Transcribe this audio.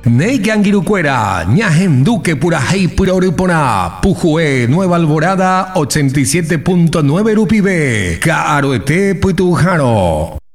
Neigangirucuera, Ñajem Duque Purajei Puroripona, Pujue Nueva Alborada 87.9 Rupibe, Caroete Puitujaro.